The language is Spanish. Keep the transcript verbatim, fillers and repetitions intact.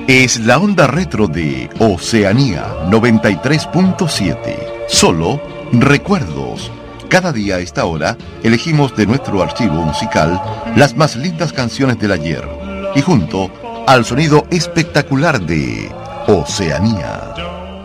Es la onda retro de Oceanía noventa y tres punto siete. Solo recuerdos. Cada día a esta hora elegimos de nuestro archivo musical las más lindas canciones del ayer. Y junto al sonido espectacular de Oceanía.